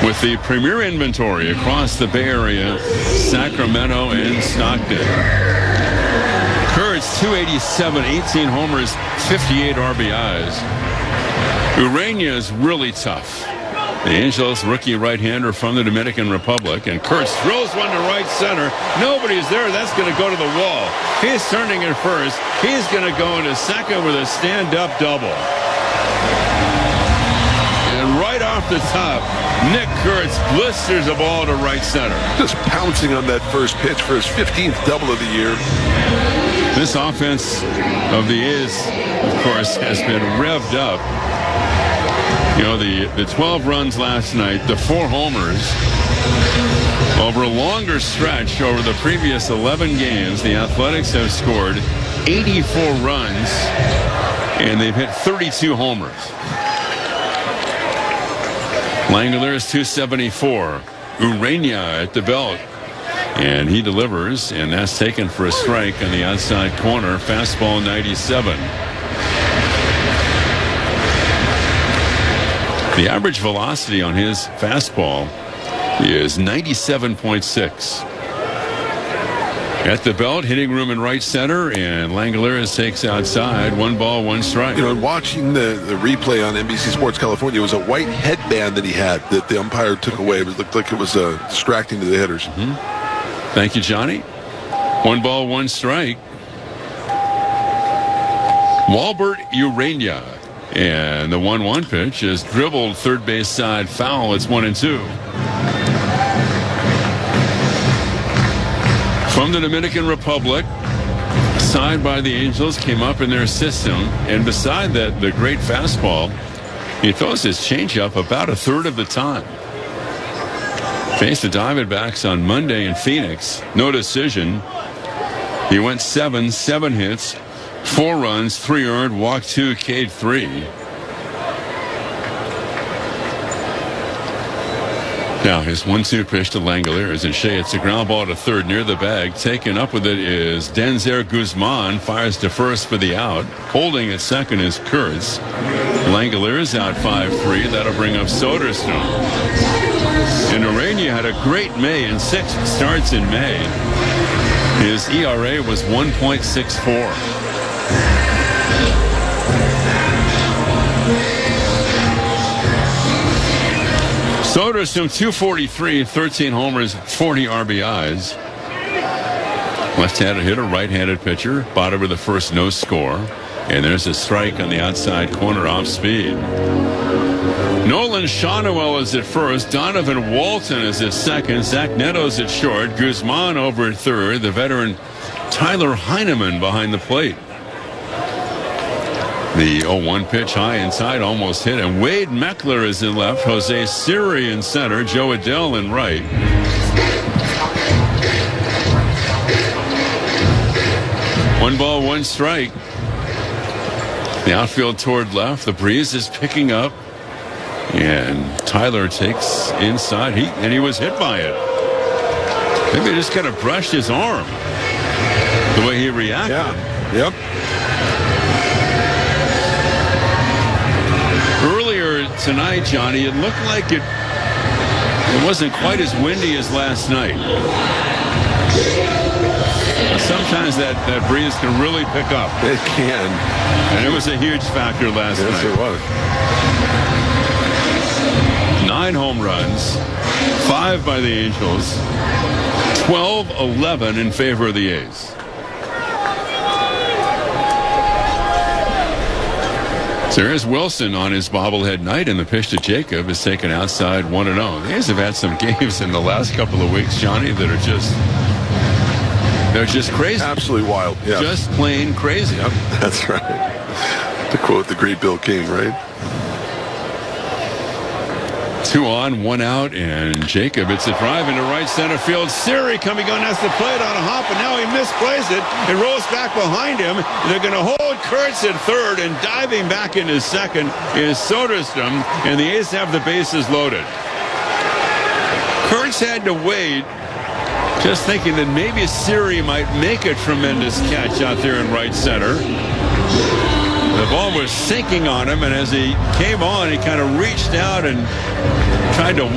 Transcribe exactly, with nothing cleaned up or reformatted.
with the premier inventory across the Bay Area, Sacramento, and Stockton. Kurtz, two eighty-seven, eighteen homers, fifty-eight R B Is. Urania is really tough. The Angels rookie right-hander from the Dominican Republic, and Kurtz throws one to right center. Nobody's there. That's going to go to the wall. He's turning at first. He's going to go into second with a stand-up double. And right off the top, Nick Kurtz blisters the ball to right center. Just pouncing on that first pitch for his fifteenth double of the year. This offense of the A's, of course, has been revved up. You know, the, the twelve runs last night, the four homers. Over a longer stretch over the previous eleven games, the Athletics have scored eighty-four runs, and they've hit thirty-two homers. Langeliers two seventy-four. Urania at the belt. And he delivers, and that's taken for a strike on the outside corner. Fastball ninety-seven. The average velocity on his fastball is ninety-seven point six. At the belt, hitting room in right center, and Langeliers takes outside. One ball, one strike. You know, watching the, the replay on N B C Sports California, it was a white headband that he had that the umpire took away. It looked like it was uh, distracting to the hitters. Mm-hmm. Thank you, Johnny. One ball, one strike. Walbert Urania. And the one one pitch is dribbled third base side foul. It's one and two. From the Dominican Republic, signed by the Angels, came up in their system. And beside that, the great fastball, he throws his changeup about a third of the time. Faced the Diamondbacks on Monday in Phoenix. No decision. He went seven, seven hits. Four runs, three earned, walked two, K'd three. Now his one two pitch to Langeliers, and Shea, it's a ground ball to third near the bag. Taken up with it is Denzer Guzman. Fires to first for the out. Holding at second is Kurtz. Langeliers out five three. That'll bring up Soderstrom. And Urania had a great May and six starts in May. His E R A was one point six four. Soderstrom two forty-three, thirteen homers, forty R B Is. Left-handed hitter, right-handed pitcher. Bottom of the first, no score. And there's a strike on the outside corner off speed. Nolan Shawnuel is at first. Donovan Walton is at second. Zach Neto's at short. Guzman over at third. The veteran Tyler Heineman behind the plate. The oh one pitch high inside, almost hit. And Wade Meckler is in left. Jose Siri in center. Joe Adell in right. One ball, one strike. The outfield toward left. The breeze is picking up. And Tyler takes inside. He and he was hit by it. Maybe he just kind of brushed his arm. The way he reacted. Yeah. Yep. Earlier tonight, Johnny, it looked like it it wasn't quite as windy as last night. Sometimes that, that breeze can really pick up. It can. And it was a huge factor last yes, night. Yes, it was. Nine home runs, five by the Angels, twelve eleven in favor of the A's. So here's Wilson on his bobblehead night, and the pitch to Jacob is taken outside one and oh. The A's have had some games in the last couple of weeks, Johnny, that are just they're just crazy. Absolutely wild. Yeah. Just plain crazy. Yep, that's right. To quote the great Bill King, right? Two on, one out, and Jacob, it's a drive into right center field. Siri coming on, has to play it on a hop, and now he misplays it. It rolls back behind him. They're going to hold Kurtz at third, and diving back into second is Soderstrom, and the A's have the bases loaded. Kurtz had to wait, just thinking that maybe Siri might make a tremendous catch out there in right center. The ball was sinking on him, and as he came on, he kind of reached out and tried to